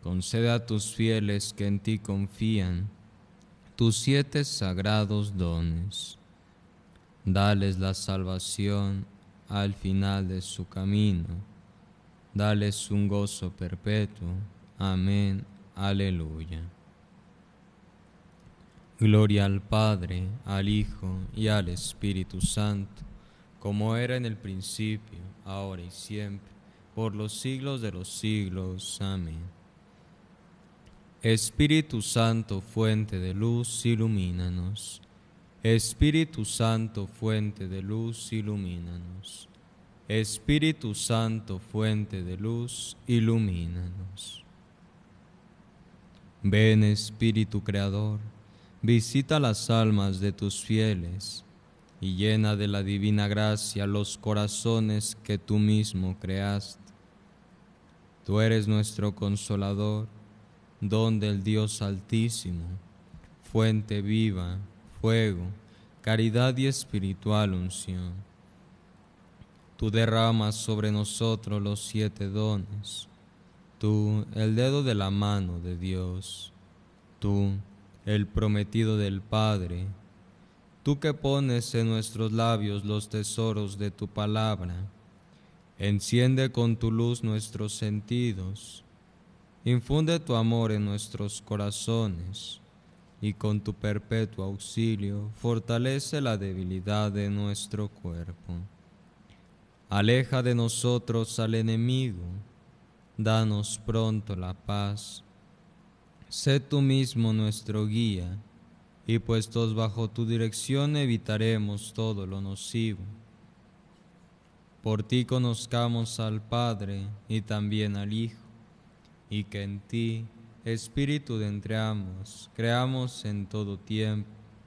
concede a tus fieles que en ti confían tus 7 sagrados dones. Dales la salvación al final de su camino. Dales un gozo perpetuo. Amén. Aleluya. Gloria al Padre, al Hijo y al Espíritu Santo, como era en el principio, ahora y siempre, por los siglos de los siglos. Amén. Espíritu Santo, fuente de luz, ilumínanos. Espíritu Santo, fuente de luz, ilumínanos. Espíritu Santo, fuente de luz, ilumínanos. Ven, Espíritu Creador, visita las almas de tus fieles y llena de la divina gracia los corazones que tú mismo creaste. Tú eres nuestro Consolador, don del Dios Altísimo, fuente viva, fuego, caridad y espiritual unción. Tú derramas sobre nosotros los 7 dones. Tú, el dedo de la mano de Dios. Tú, el prometido del Padre. Tú que pones en nuestros labios los tesoros de tu palabra. Enciende con tu luz nuestros sentidos. Infunde tu amor en nuestros corazones y con tu perpetuo auxilio fortalece la debilidad de nuestro cuerpo. Aleja de nosotros al enemigo, danos pronto la paz. Sé tú mismo nuestro guía, y puestos bajo tu dirección evitaremos todo lo nocivo. Por ti conozcamos al Padre y también al Hijo, y que en ti, Espíritu de entre ambos, creamos en todo tiempo.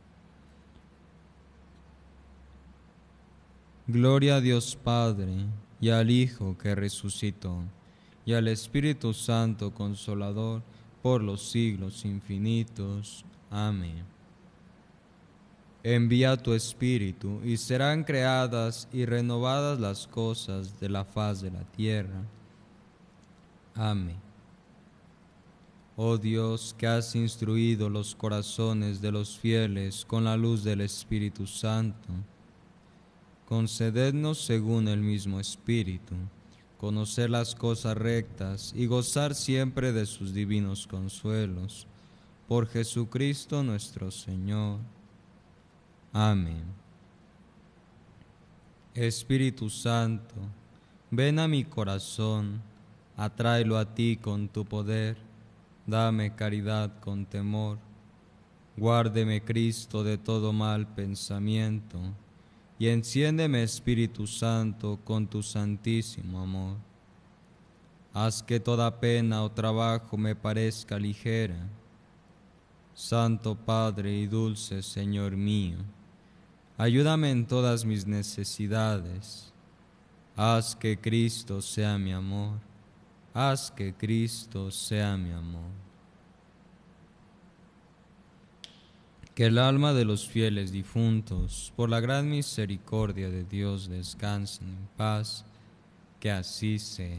Gloria a Dios Padre, y al Hijo que resucitó, y al Espíritu Santo Consolador, por los siglos infinitos. Amén. Envía tu Espíritu, y serán creadas y renovadas las cosas de la faz de la tierra. Amén. Oh Dios, que has instruido los corazones de los fieles con la luz del Espíritu Santo, concedednos según el mismo Espíritu, conocer las cosas rectas y gozar siempre de sus divinos consuelos. Por Jesucristo nuestro Señor. Amén. Espíritu Santo, ven a mi corazón, atráelo a ti con tu poder. Dame caridad con temor, guárdeme Cristo de todo mal pensamiento, y enciéndeme Espíritu Santo con tu santísimo amor. Haz que toda pena o trabajo me parezca ligera. Santo Padre y dulce Señor mío, ayúdame en todas mis necesidades. Haz que Cristo sea mi amor. Haz que Cristo sea mi amor. Que el alma de los fieles difuntos, por la gran misericordia de Dios, descansen en paz. Que así sea.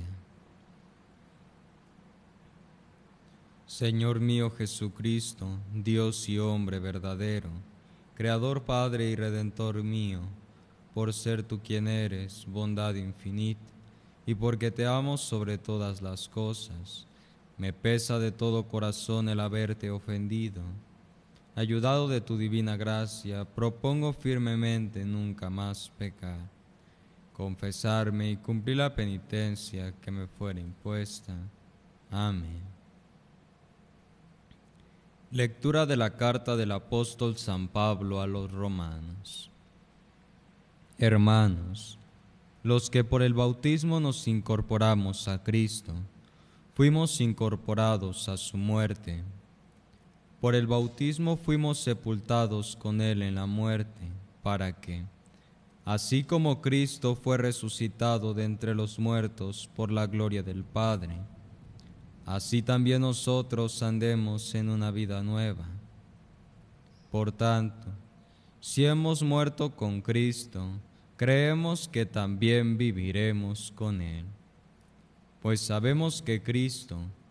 Señor mío Jesucristo, Dios y hombre verdadero, Creador, Padre y Redentor mío, por ser tú quien eres, bondad infinita, y porque te amo sobre todas las cosas, me pesa de todo corazón el haberte ofendido. Ayudado de tu divina gracia, propongo firmemente nunca más pecar, confesarme y cumplir la penitencia que me fuera impuesta. Amén. Lectura de la carta del apóstol San Pablo a los romanos. Hermanos, los que por el bautismo nos incorporamos a Cristo, fuimos incorporados a su muerte. Por el bautismo fuimos sepultados con Él en la muerte, para que, así como Cristo fue resucitado de entre los muertos por la gloria del Padre, así también nosotros andemos en una vida nueva. Por tanto, si hemos muerto con Cristo, creemos que también viviremos con Él. Pues sabemos que Cristo,